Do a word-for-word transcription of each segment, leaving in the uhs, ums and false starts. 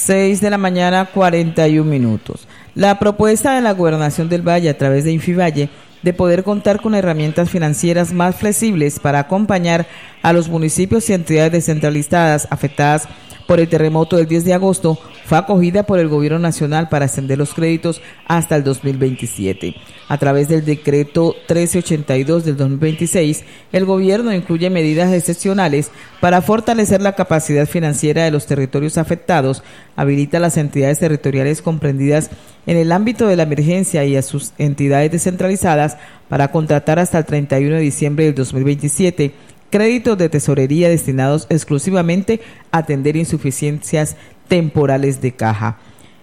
seis de la mañana, cuarenta y un minutos. La propuesta de la Gobernación del Valle a través de Infivalle de poder contar con herramientas financieras más flexibles para acompañar a los municipios y entidades descentralizadas afectadas por el terremoto del diez de agosto fue acogida por el Gobierno Nacional para extender los créditos hasta el dos mil veintisiete. A través del decreto trece ochenta y dos del dos mil veintiséis, el Gobierno incluye medidas excepcionales para fortalecer la capacidad financiera de los territorios afectados, habilita a las entidades territoriales comprendidas en el ámbito de la emergencia y a sus entidades descentralizadas para contratar hasta el treinta y uno de diciembre del dos mil veintisiete créditos de tesorería destinados exclusivamente a atender insuficiencias temporales de caja.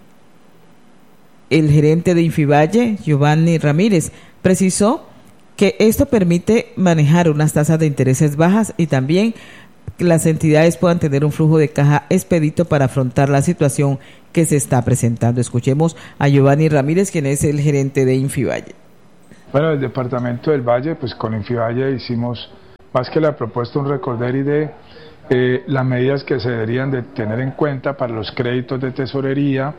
El gerente de Infivalle, Giovanni Ramírez, precisó que esto permite manejar unas tasas de intereses bajas y también que las entidades puedan tener un flujo de caja expedito para afrontar la situación que se está presentando. Escuchemos a Giovanni Ramírez, quien es el gerente de Infivalle. Bueno, el departamento del Valle, pues con Infivalle hicimos más que la propuesta un recorderis de eh, las medidas que se deberían de tener en cuenta para los créditos de tesorería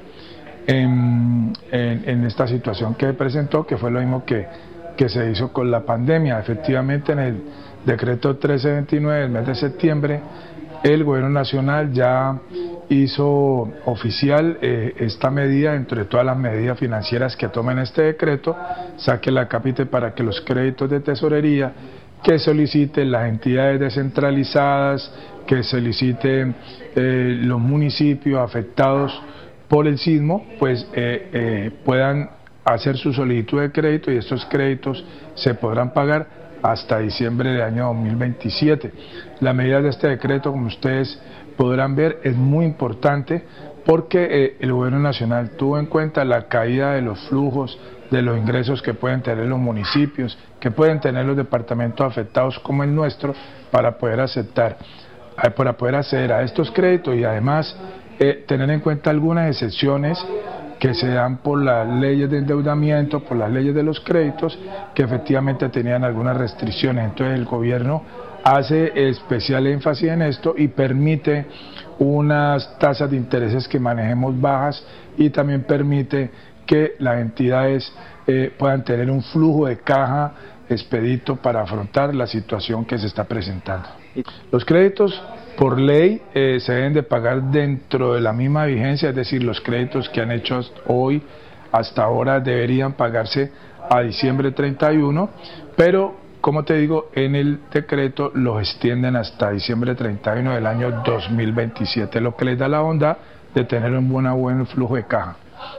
en, en, en esta situación que presentó, que fue lo mismo que, que se hizo con la pandemia. Efectivamente, en el decreto trece veintinueve del mes de septiembre, el Gobierno Nacional ya hizo oficial eh, esta medida, entre todas las medidas financieras que tomen este decreto, saque la cápite para que los créditos de tesorería que soliciten las entidades descentralizadas, que soliciten eh, los municipios afectados por el sismo, pues eh, eh, puedan hacer su solicitud de crédito y estos créditos se podrán pagar hasta diciembre del año dos mil veintisiete. La medida de este decreto, como ustedes podrán ver, es muy importante porque eh, el Gobierno Nacional tuvo en cuenta la caída de los flujos de los ingresos que pueden tener los municipios, que pueden tener los departamentos afectados como el nuestro, para poder aceptar, para poder acceder a estos créditos y además eh, tener en cuenta algunas excepciones que se dan por las leyes de endeudamiento, por las leyes de los créditos, que efectivamente tenían algunas restricciones. Entonces el gobierno hace especial énfasis en esto y permite unas tasas de intereses que manejemos bajas y también permite que las entidades eh, puedan tener un flujo de caja expedito para afrontar la situación que se está presentando. Los créditos por ley eh, se deben de pagar dentro de la misma vigencia, es decir, los créditos que han hecho hoy hasta ahora deberían pagarse a diciembre treinta y uno, pero como te digo, en el decreto los extienden hasta diciembre treinta y uno del año dos mil veintisiete, lo que les da la bondad de tener un buen, buen flujo de caja.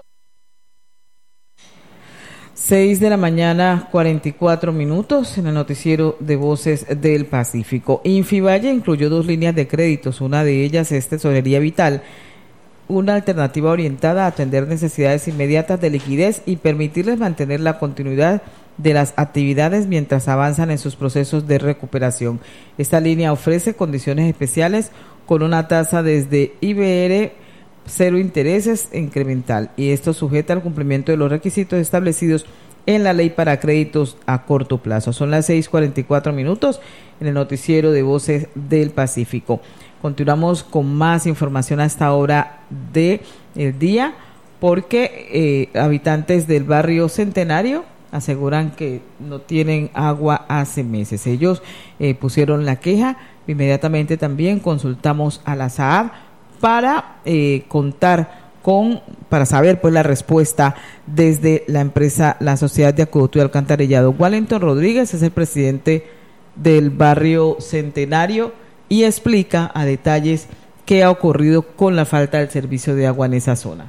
seis de la mañana, cuarenta y cuatro minutos en el noticiero de Voces del Pacífico. Infivalle incluyó dos líneas de créditos, una de ellas es Tesorería Vital, una alternativa orientada a atender necesidades inmediatas de liquidez y permitirles mantener la continuidad de las actividades mientras avanzan en sus procesos de recuperación. Esta línea ofrece condiciones especiales con una tasa desde I B R cero intereses incremental y esto sujeta al cumplimiento de los requisitos establecidos en la ley para créditos a corto plazo. Son las seis cuarenta y cuatro minutos en el noticiero de Voces del Pacífico. Continuamos con más información a esta hora del día porque eh, habitantes del barrio Centenario aseguran que no tienen agua hace meses. Ellos eh, pusieron la queja, inmediatamente también consultamos a la SAAD para eh, contar con, para saber pues la respuesta desde la empresa, la Sociedad de Acueducto y Alcantarillado. Wellington Rodríguez es el presidente del barrio Centenario y explica a detalles qué ha ocurrido con la falta del servicio de agua en esa zona.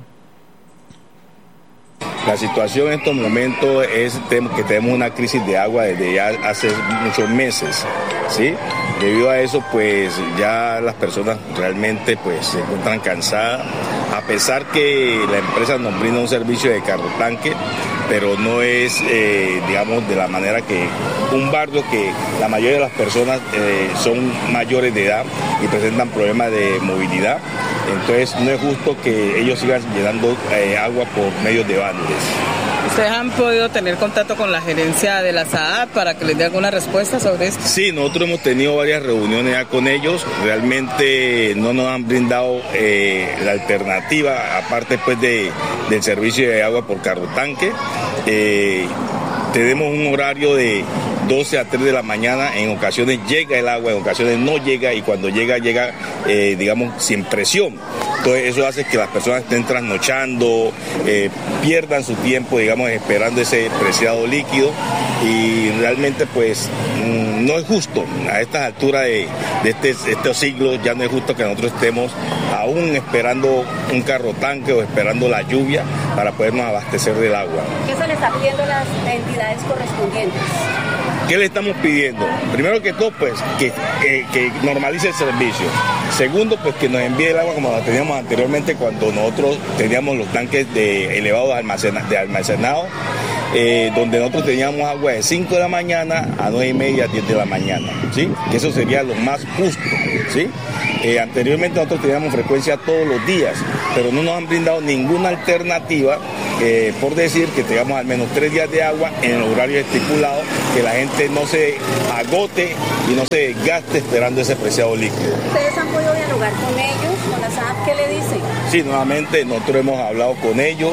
La situación en estos momentos es que tenemos una crisis de agua desde ya hace muchos meses, ¿sí? Debido a eso, pues ya las personas realmente pues se encuentran cansadas, a pesar que la empresa nos brinda un servicio de carro tanque, pero no es, eh, digamos, de la manera que un barrio que la mayoría de las personas eh, son mayores de edad y presentan problemas de movilidad. Entonces no es justo que ellos sigan llenando eh, agua por medio de baldes. ¿Ustedes han podido tener contacto con la gerencia de la S A A D para que les dé alguna respuesta sobre esto? Sí, nosotros hemos tenido varias reuniones ya con ellos. Realmente no nos han brindado eh, la alternativa, aparte pues de, del servicio de agua por carro tanque. Eh, tenemos un horario de doce a tres de la mañana, en ocasiones llega el agua, en ocasiones no llega, y cuando llega, llega, eh, digamos, sin presión. Entonces eso hace que las personas estén trasnochando, eh, pierdan su tiempo, digamos, esperando ese preciado líquido, y realmente pues mmm, no es justo. A estas alturas de, de este, estos siglos ya no es justo que nosotros estemos aún esperando un carro tanque o esperando la lluvia para podernos abastecer del agua. ¿Qué se le está pidiendo a las entidades correspondientes? ¿Qué le estamos pidiendo? Primero que todo, pues, que, eh, que normalice el servicio. Segundo, pues, que nos envíe el agua como la teníamos anteriormente cuando nosotros teníamos los tanques de elevados almacena, de almacenado, eh, donde nosotros teníamos agua de cinco de la mañana a nueve y media, diez de la mañana, ¿sí? Que eso sería lo más justo, ¿sí? Eh, anteriormente nosotros teníamos frecuencia todos los días, pero no nos han brindado ninguna alternativa, eh, por decir que tengamos al menos tres días de agua en el horario estipulado, que la gente no se agote y no se gaste esperando ese preciado líquido. ¿Ustedes han podido dialogar con ellos, con la S A A D? ¿Qué le dicen? Sí, nuevamente nosotros hemos hablado con ellos.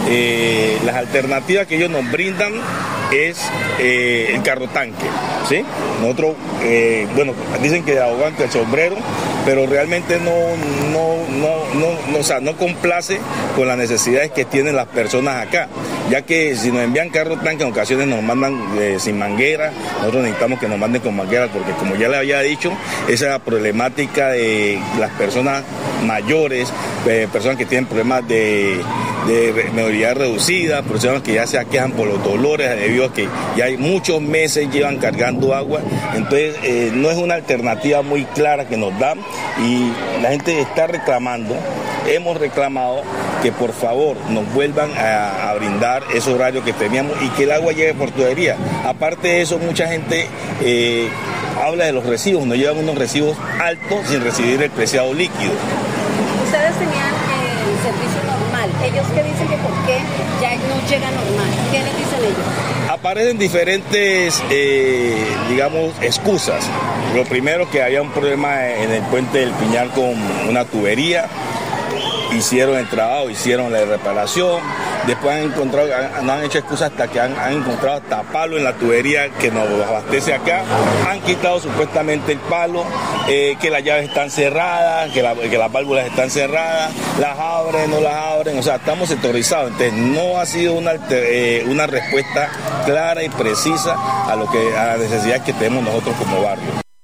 Eh, las alternativas que ellos nos brindan es eh, el carro tanque, ¿sí? Nosotros, eh, bueno, dicen que ahogan que el sombrero, pero realmente no, no, no, no, no, o sea, no complace con las necesidades que tienen las personas acá, ya que si nos envían carro tanque en ocasiones nos mandan eh, sin manguera. Nosotros necesitamos que nos manden con manguera, porque como ya les había dicho, esa es la problemática de las personas mayores, eh, personas que tienen problemas de, de movilidad reducida, personas que ya se aquejan por los dolores debido a que ya hay muchos meses llevan cargando agua. Entonces eh, no es una alternativa muy clara que nos dan, y la gente está reclamando, hemos reclamado que por favor nos vuelvan a, a brindar ese horario que teníamos y que el agua llegue por tubería. Aparte de eso, mucha gente eh, habla de los recibos, nos llevan unos recibos altos sin recibir el preciado líquido. Ustedes tenían el servicio normal, ¿ellos qué dicen que por qué ya no llega normal? ¿Qué les dicen ellos? Aparecen diferentes, eh, digamos, excusas. Lo primero, que había un problema en el puente del Piñar con una tubería. Hicieron el trabajo, hicieron la reparación. Después han encontrado, han, no han hecho excusas hasta que han, han encontrado hasta palo en la tubería que nos abastece acá. Han quitado supuestamente el palo, eh, que las llaves están cerradas, que, la, que las válvulas están cerradas, las abren, no las abren. O sea, estamos sectorizados. Entonces no ha sido una, eh, una respuesta clara y precisa a lo que a las necesidades que tenemos nosotros como barrio.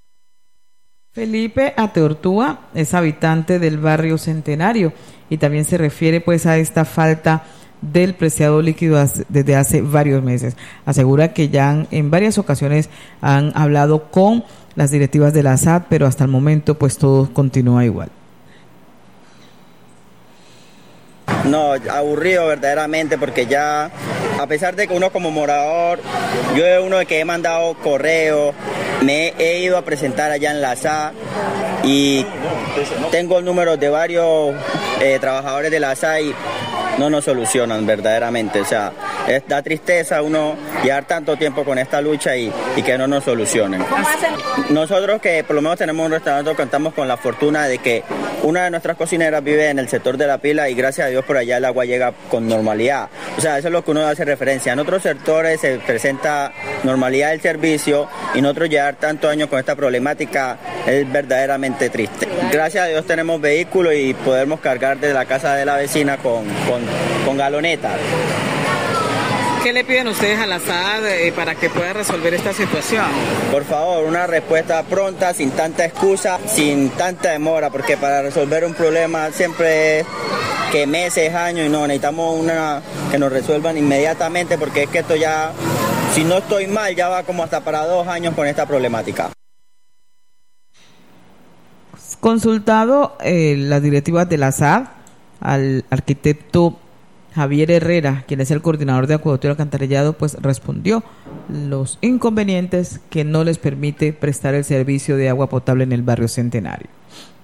Felipe Ateortúa es habitante del barrio Centenario y también se refiere pues a esta falta del preciado líquido desde hace varios meses. Asegura que ya han, en varias ocasiones han hablado con las directivas de la S A D, pero hasta el momento pues todo continúa igual. No, aburrido verdaderamente, porque ya, a pesar de que uno como morador, yo es uno de que he mandado correo, me he ido a presentar allá en la S A y tengo el número de varios eh, trabajadores de la S A y no nos solucionan verdaderamente. O sea, es, da tristeza uno llevar tanto tiempo con esta lucha y, y que no nos solucionen. ¿Cómo hacen? Nosotros, que por lo menos tenemos un restaurante, contamos con la fortuna de que una de nuestras cocineras vive en el sector de La Pila y gracias a Dios por allá el agua llega con normalidad. O sea, eso es lo que uno hace referencia. En otros sectores se presenta normalidad del servicio y nosotros llevar tantos años con esta problemática es verdaderamente triste. Gracias a Dios tenemos vehículos y podemos cargar desde la casa de la vecina con, con, con galoneta. ¿Qué le piden ustedes a la S A D eh, para que pueda resolver esta situación? Por favor, una respuesta pronta, sin tanta excusa, sin tanta demora, porque para resolver un problema siempre es que meses, años, y no, necesitamos una que nos resuelvan inmediatamente, porque es que esto ya, si no estoy mal, ya va como hasta para dos años con esta problemática. Consultado eh, las directivas de la S A D al arquitecto Javier Herrera, quien es el coordinador de acueducto y alcantarillado, pues respondió los inconvenientes que no les permite prestar el servicio de agua potable en el barrio Centenario.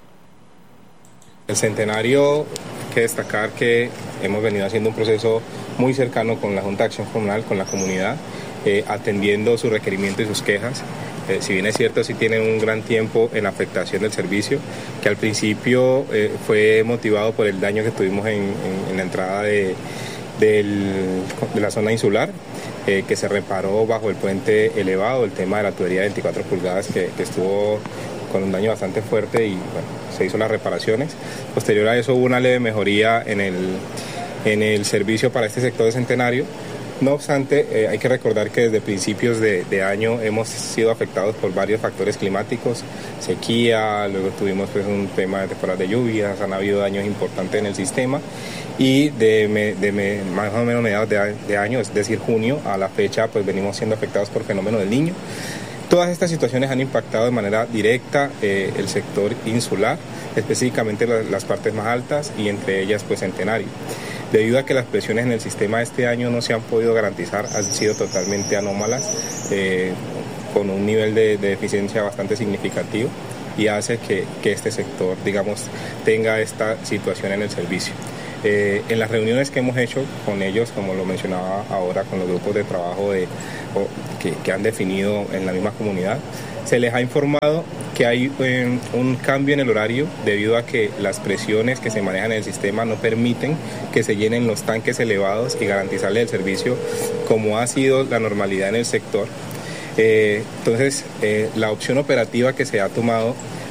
El Centenario, hay que destacar que hemos venido haciendo un proceso muy cercano con la Junta de Acción Comunal, con la comunidad, eh, atendiendo sus requerimientos y sus quejas. Eh, si bien es cierto, sí tienen un gran tiempo en afectación del servicio, que al principio eh, fue motivado por el daño que tuvimos en, en, en la entrada de, del, de la zona insular, eh, que se reparó bajo el puente elevado, el tema de la tubería de veinticuatro pulgadas que, que estuvo con un daño bastante fuerte y bueno, se hizo las reparaciones. Posterior a eso hubo una leve mejoría en el, en el servicio para este sector de Centenario. No obstante, eh, hay que recordar que desde principios de, de año hemos sido afectados por varios factores climáticos, sequía, luego tuvimos pues, un tema de temporada de lluvias, han habido daños importantes en el sistema y de, me, de me, más o menos mediados de, de año, es decir, junio, a la fecha, pues venimos siendo afectados por fenómeno del Niño. Todas estas situaciones han impactado de manera directa eh, el sector insular, específicamente las, las partes más altas y entre ellas pues Centenario. Debido a que las presiones en el sistema este año no se han podido garantizar, han sido totalmente anómalas, eh, con un nivel de, de eficiencia bastante significativo y hace que, que este sector, digamos, tenga esta situación en el servicio. Eh, en las reuniones que hemos hecho con ellos, como lo mencionaba ahora, con los grupos de trabajo de, o, que, que han definido en la misma comunidad, se les ha informado que hay eh, un cambio en el horario debido a que las presiones que se manejan en el sistema no permiten que se llenen los tanques elevados y garantizarle el servicio como ha sido la normalidad en el sector. Eh, entonces, eh, la opción operativa que se ha tomado